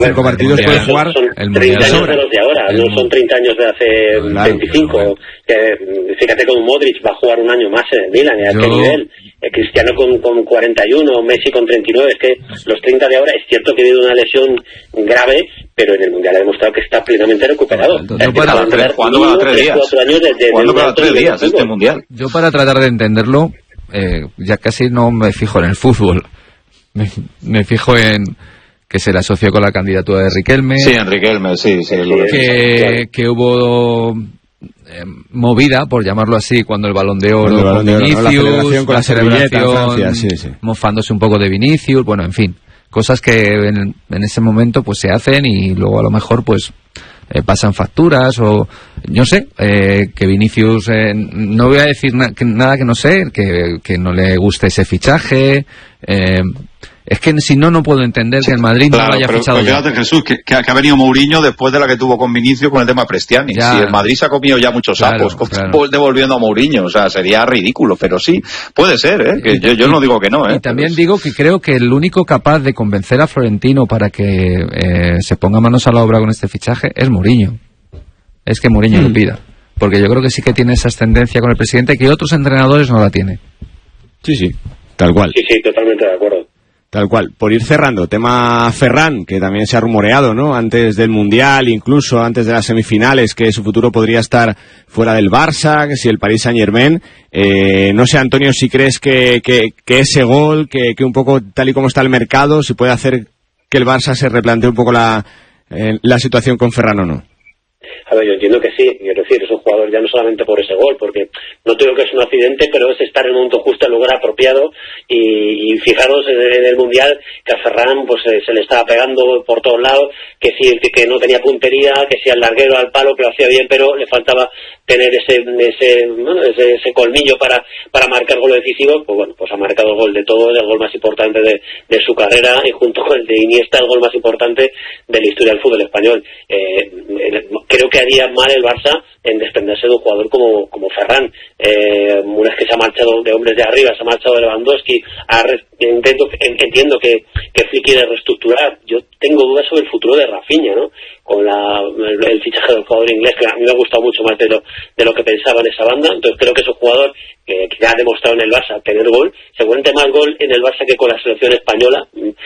5 partidos puede jugar. Son 30 años de los de ahora, no son 30 años de hace 25. Claro. Fíjate cómo Modric va a jugar un año más en el Milan, ¿a qué nivel? Cristiano con 41, Messi con 39, es que los 30 de ahora, es cierto que ha habido una lesión grave, pero en el Mundial ha demostrado que está plenamente recuperado. ¿Cuándo cada 3 días? ¿Cuándo cada 3 días este Mundial? Yo, para tratar de entenderlo, ya casi no me fijo en el fútbol, me fijo en que se le asoció con la candidatura de Riquelme. Sí, en Riquelme, sí. Que hubo movida, por llamarlo así, cuando el Balón de Oro con Vinicius, la celebración con la servilleta en Francia, sí. Mofándose un poco de Vinicius, bueno, en fin, cosas que en ese momento pues se hacen y luego a lo mejor pues pasan facturas o yo sé, que Vinicius, no voy a decir nada que no sé, que no le guste ese fichaje. Es que si no puedo entender que el Madrid no lo haya fichado. Pero fíjate, Jesús, que ha venido Mourinho después de la que tuvo con Vinicius con el tema Prestiani. Si el Madrid se ha comido ya muchos sapos, devolviendo a Mourinho, o sea, sería ridículo, pero sí, puede ser, que yo no digo que no, Y también digo que creo que el único capaz de convencer a Florentino para que se ponga manos a la obra con este fichaje es Mourinho. Es que Mourinho lo pida. Porque yo creo que sí que tiene esa ascendencia con el presidente que otros entrenadores no la tienen. Sí, tal cual. Sí, totalmente de acuerdo. Tal cual. Por ir cerrando, tema Ferran, que también se ha rumoreado, ¿no? Antes del Mundial, incluso antes de las semifinales, que su futuro podría estar fuera del Barça, que si el Paris Saint-Germain. No sé, Antonio, si crees que ese gol, que un poco tal y como está el mercado, si puede hacer que el Barça se replantee un poco la situación con Ferran o no. A ver, yo entiendo que sí, quiero decir, es un jugador ya no solamente por ese gol, porque no digo que es un accidente, pero es estar en el momento justo, en el lugar apropiado, y fijaros en el Mundial que a Ferran pues se le estaba pegando por todos lados, que sí, que no tenía puntería, que sí al larguero, al palo, que lo hacía bien, pero le faltaba tener ese colmillo para marcar gol decisivo. Pues bueno, pues ha marcado el gol de todo, el gol más importante de su carrera, y junto con el de Iniesta el gol más importante de la historia del fútbol español. Creo que haría mal el Barça en desprenderse de un jugador como Ferran. Una vez que se ha marchado de hombres de arriba, se ha marchado de Lewandowski, entiendo que Flick quiere reestructurar. Yo tengo dudas sobre el futuro de Rafinha, ¿no? Con el fichaje del jugador inglés, que a mí me ha gustado mucho más de lo que pensaba en esa banda. Entonces creo que es un jugador que ya ha demostrado en el Barça tener gol, seguramente más gol en el Barça que con la selección española.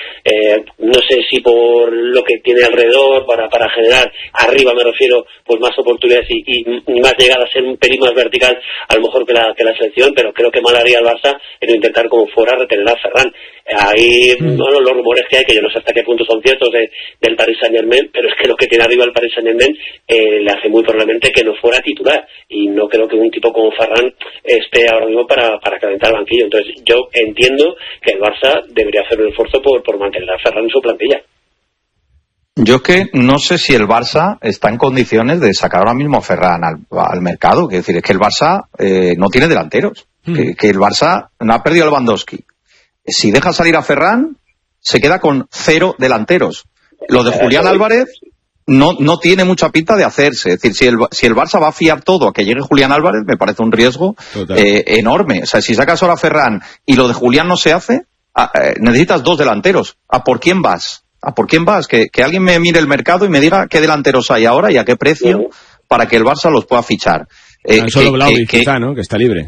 No sé si por lo que tiene alrededor para generar arriba, me refiero, pues más oportunidades y más llegadas, a ser un pelín más vertical a lo mejor que la selección, pero creo que mal haría el Barça en intentar como fuera retener a Ferran. Ahí los rumores que hay, que yo no sé hasta qué punto son ciertos del Paris Saint-Germain, pero es que lo que tiene arriba el Paris Saint-Germain le hace muy probablemente que no fuera titular, y no creo que un tipo como Ferran esté ahora mismo para calentar el banquillo. Entonces yo entiendo que el Barça debería hacer un esfuerzo por mantener a Ferran en su plantilla. Yo es que no sé si el Barça está en condiciones de sacar ahora mismo a Ferran al mercado. Es decir, es que el Barça no tiene delanteros. Que el Barça no ha perdido a Lewandowski. Si deja salir a Ferran, se queda con 0 delanteros. Lo de Julián Álvarez no tiene mucha pinta de hacerse. Es decir, si el Barça va a fiar todo a que llegue Julián Álvarez, me parece un riesgo enorme. O sea, si sacas ahora a Ferran y lo de Julián no se hace, necesitas 2 delanteros. ¿A por quién vas? Que alguien me mire el mercado y me diga qué delanteros hay ahora y a qué precio para que el Barça los pueda fichar. Solo Vlahovic quizá, ¿no? Que está libre.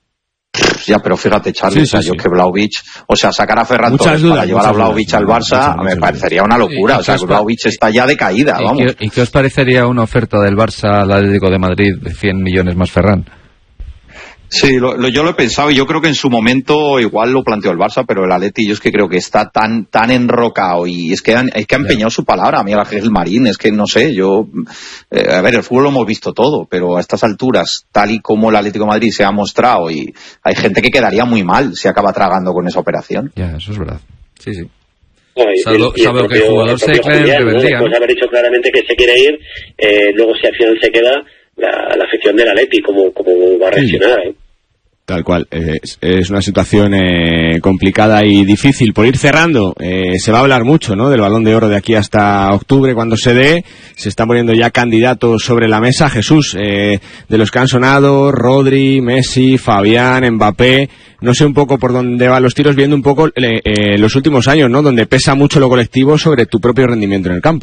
Ya, pero fíjate, Charlie, yo que Vlahovic, sacar a Ferran Torres para llevar a Vlahovic al Barça me parecería una locura. O sea, Vlahovic está ya de caída, vamos. ¿Y qué os parecería una oferta del Barça al Atlético de Madrid de 100 millones más Ferran? Sí, yo lo he pensado, y yo creo que en su momento igual lo planteó el Barça, pero el Atleti yo es que creo que está tan enrocado, y es que ha empeñado su palabra. A mí el Marín, es que no sé, a ver, el fútbol lo hemos visto todo, pero a estas alturas, tal y como el Atlético de Madrid se ha mostrado, y hay gente que quedaría muy mal si acaba tragando con esa operación. Ya, eso es verdad. Sí. Salvo que el jugador se declare en rebeldía, pues haber dicho claramente que se quiere ir, luego si al final se queda, la afición del Atleti, cómo va a reaccionar, Tal cual, es una situación complicada y difícil. Por ir cerrando, se va a hablar mucho, ¿no?, del Balón de Oro de aquí hasta octubre, cuando se dé. Se están poniendo ya candidatos sobre la mesa. Jesús, de los que han sonado, Rodri, Messi, Fabián, Mbappé. No sé un poco por dónde van los tiros, viendo un poco los últimos años, ¿no?, donde pesa mucho lo colectivo sobre tu propio rendimiento en el campo.